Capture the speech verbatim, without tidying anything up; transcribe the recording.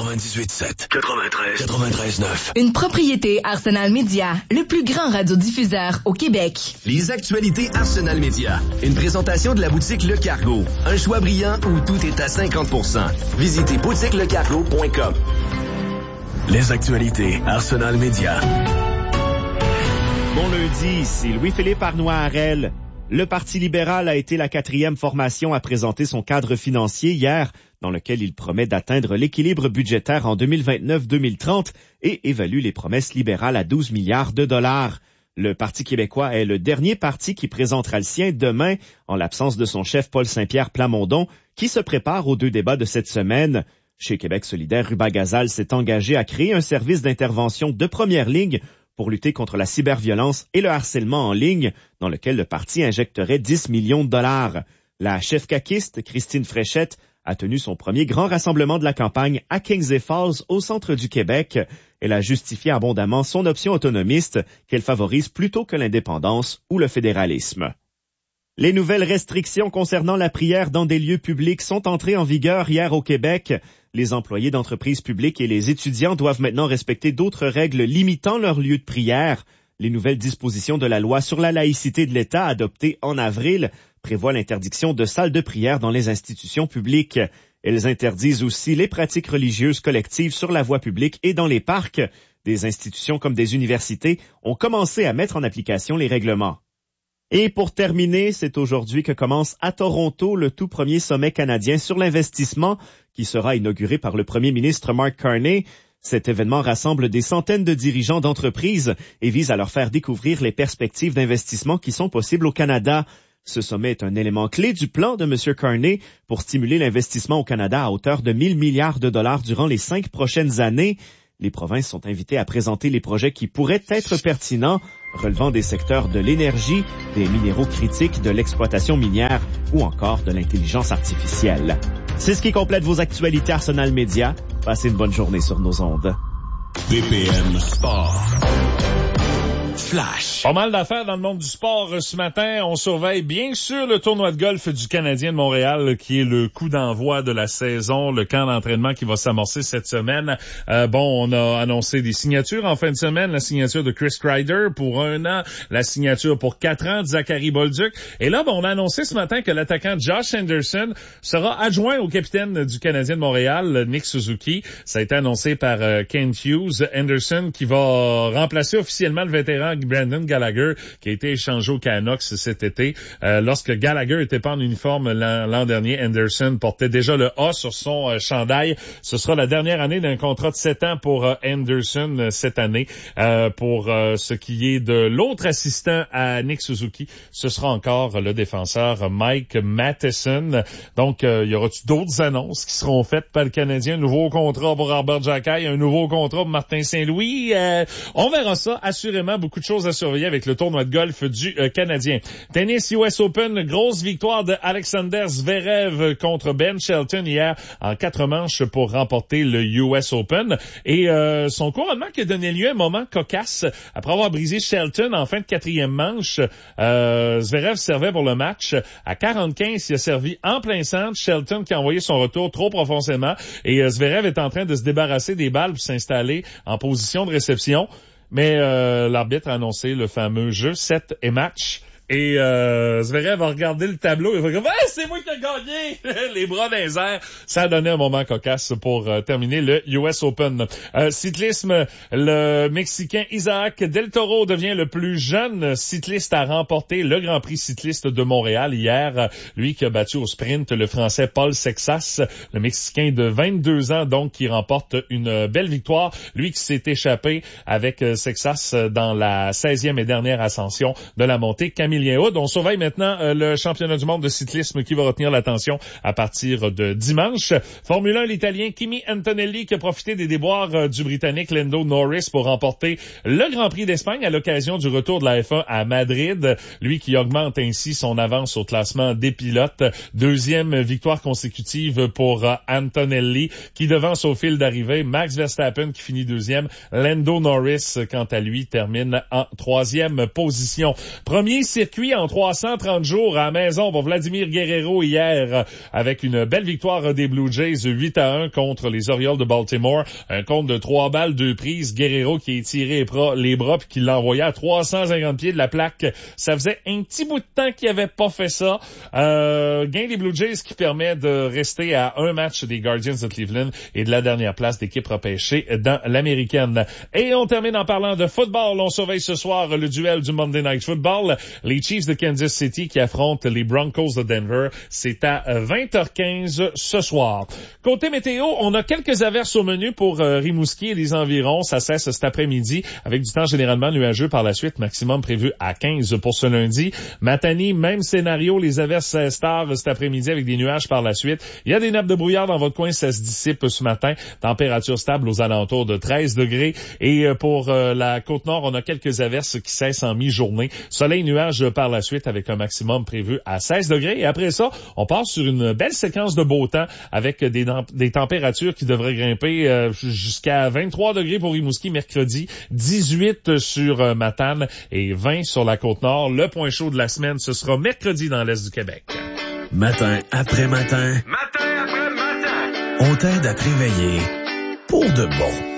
quatre-vingt-dix-huit sept, quatre-vingt-treize, quatre-vingt-treize neuf. Une propriété Arsenal Média, le plus grand radiodiffuseur au Québec. Les actualités Arsenal Média. Une présentation de la boutique Le Cargo. Un choix brillant où tout est à cinquante pour cent. Visitez boutique le cargo point com. Les actualités Arsenal Média. Bon lundi, ici Louis-Philippe Arnois-Harel. Le Parti libéral a été la quatrième formation à présenter son cadre financier hier, dans lequel il promet d'atteindre l'équilibre budgétaire en deux mille vingt-neuf deux mille trente et évalue les promesses libérales à douze milliards de dollars. Le Parti québécois est le dernier parti qui présentera le sien demain, en l'absence de son chef Paul Saint-Pierre Plamondon, qui se prépare aux deux débats de cette semaine. Chez Québec solidaire, Ruba Gazal s'est engagé à créer un service d'intervention de première ligne pour lutter contre la cyberviolence et le harcèlement en ligne, dans lequel le parti injecterait dix millions de dollars. La chef caquiste, Christine Fréchette, a tenu son premier grand rassemblement de la campagne à Kings Falls, au centre du Québec. Elle a justifié abondamment son option autonomiste, qu'elle favorise plutôt que l'indépendance ou le fédéralisme. Les nouvelles restrictions concernant la prière dans des lieux publics sont entrées en vigueur hier au Québec. Les employés d'entreprises publiques et les étudiants doivent maintenant respecter d'autres règles limitant leur lieu de prière. Les nouvelles dispositions de la loi sur la laïcité de l'État adoptées en avril prévoient l'interdiction de salles de prière dans les institutions publiques. Elles interdisent aussi les pratiques religieuses collectives sur la voie publique et dans les parcs. Des institutions comme des universités ont commencé à mettre en application les règlements. Et pour terminer, c'est aujourd'hui que commence à Toronto le tout premier sommet canadien sur l'investissement qui sera inauguré par le premier ministre Mark Carney. Cet événement rassemble des centaines de dirigeants d'entreprises et vise à leur faire découvrir les perspectives d'investissement qui sont possibles au Canada. Ce sommet est un élément clé du plan de M. Carney pour stimuler l'investissement au Canada à hauteur de mille milliards de dollars durant les cinq prochaines années. Les provinces sont invitées à présenter les projets qui pourraient être pertinents, relevant des secteurs de l'énergie, des minéraux critiques, de l'exploitation minière ou encore de l'intelligence artificielle. C'est ce qui complète vos actualités Arsenal Média. Passez une bonne journée sur nos ondes. B P M Sport. Flash. Pas mal d'affaires dans le monde du sport ce matin. On surveille bien sûr le tournoi de golf du Canadien de Montréal qui est le coup d'envoi de la saison, le camp d'entraînement qui va s'amorcer cette semaine. Euh, bon, on a annoncé des signatures en fin de semaine, la signature de Chris Kreider pour un an, la signature pour quatre ans de Zachary Bolduc. Et là, bon, on a annoncé ce matin que l'attaquant Josh Anderson sera adjoint au capitaine du Canadien de Montréal, Nick Suzuki. Ça a été annoncé par euh, Kent Hughes. Anderson qui va remplacer officiellement le vétéran Brandon Gallagher, qui a été échangé au Canucks cet été. Euh, lorsque Gallagher était pas en uniforme l'an, l'an dernier, Anderson portait déjà le A sur son euh, chandail. Ce sera la dernière année d'un contrat de sept ans pour euh, Anderson euh, cette année. Euh, pour euh, ce qui est de l'autre assistant à Nick Suzuki, ce sera encore le défenseur Mike Matheson. Donc, euh, y aura-t-il d'autres annonces qui seront faites par le Canadien? Un nouveau contrat pour Robert Jacquet, un nouveau contrat pour Martin Saint-Louis. Euh, on verra ça. Assurément, beaucoup de choses à surveiller avec le tournoi de golf du euh, Canadien. Tennis U S Open, grosse victoire de Alexander Zverev contre Ben Shelton hier en quatre manches pour remporter le U S Open. Et euh, son couronnement qui a donné lieu à un moment cocasse après avoir brisé Shelton en fin de quatrième manche. Euh, Zverev servait pour le match. À quarante-quinze, il a servi en plein centre. Shelton qui a envoyé son retour trop profondément. Et euh, Zverev est en train de se débarrasser des balles pour s'installer en position de réception. Mais euh, l'arbitre a annoncé le fameux jeu set et match. Et euh, Zverev va regarder le tableau et va dire hey, « c'est moi qui ai gagné! » Les bras dans les airs. Ça a donné un moment cocasse pour euh, terminer le U S Open. Euh, cyclisme, le Mexicain Isaac Del Toro devient le plus jeune cycliste à remporter le Grand Prix cycliste de Montréal hier. Lui qui a battu au sprint le Français Paul Sexas, le Mexicain de vingt-deux ans, donc qui remporte une belle victoire. Lui qui s'est échappé avec euh, Sexas dans la seizième et dernière ascension de la montée Camille. On surveille maintenant euh, le championnat du monde de cyclisme qui va retenir l'attention à partir de dimanche. Formule un, l'Italien Kimi Antonelli qui a profité des déboires euh, du Britannique Lando Norris pour remporter le Grand Prix d'Espagne à l'occasion du retour de la F un à Madrid. Lui qui augmente ainsi son avance au classement des pilotes. Deuxième victoire consécutive pour euh, Antonelli qui devance au fil d'arrivée Max Verstappen qui finit deuxième. Lando Norris, quant à lui, termine en troisième position. Premier circuit circuit en trois cent trente jours à la maison pour Vladimir Guerrero hier avec une belle victoire des Blue Jays huit à un contre les Orioles de Baltimore. Un compte de trois balles, deux prises. Guerrero qui est tiré les bras, les bras puis qui l'a envoyé à trois cent cinquante pieds de la plaque. Ça faisait un petit bout de temps qu'il avait pas fait ça. Euh, gain des Blue Jays qui permet de rester à un match des Guardians de Cleveland et de la dernière place d'équipe repêchée dans l'américaine. Et on termine en parlant de football. On surveille ce soir le duel du Monday Night Football. Les Chiefs de Kansas City qui affrontent les Broncos de Denver. C'est à vingt heures quinze ce soir. Côté météo, on a quelques averses au menu pour euh, Rimouski et les environs. Ça cesse cet après-midi avec du temps généralement nuageux par la suite. Maximum prévu à quinze pour ce lundi. Matani, même scénario. Les averses stars cet après-midi avec des nuages par la suite. Il y a des nappes de brouillard dans votre coin. Ça se dissipe ce matin. Température stable aux alentours de treize degrés. Et pour euh, la Côte-Nord, on a quelques averses qui cessent en mi-journée. Soleil, nuages par la suite avec un maximum prévu à seize degrés. Et après ça, on passe sur une belle séquence de beau temps avec des, des températures qui devraient grimper euh, jusqu'à vingt-trois degrés pour Rimouski mercredi, dix-huit sur euh, Matane et vingt sur la Côte-Nord. Le point chaud de la semaine, ce sera mercredi dans l'Est du Québec. Matin après matin. Matin après matin. On t'aide à te réveiller pour de bon.